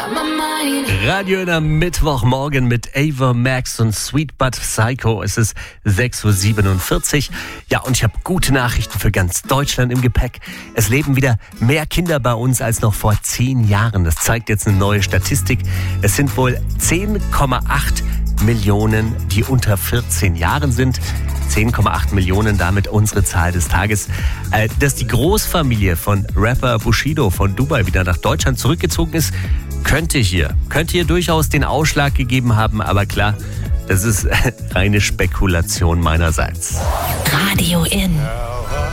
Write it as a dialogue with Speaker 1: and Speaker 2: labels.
Speaker 1: Radio in am Mittwochmorgen mit Ava Max und Sweet But Psycho. Es ist 6:47 Uhr. Ja, und ich habe gute Nachrichten für ganz Deutschland im Gepäck. Es leben wieder mehr Kinder bei uns als noch vor 10 Jahren. Das zeigt jetzt eine neue Statistik. Es sind wohl 10,8 Millionen, die unter 14 Jahren sind. 10,8 Millionen, damit unsere Zahl des Tages. Dass die Großfamilie von Rapper Bushido von Dubai wieder nach Deutschland zurückgezogen ist, könnte hier durchaus den Ausschlag gegeben haben. Aber klar, das ist reine Spekulation meinerseits.
Speaker 2: Radio in.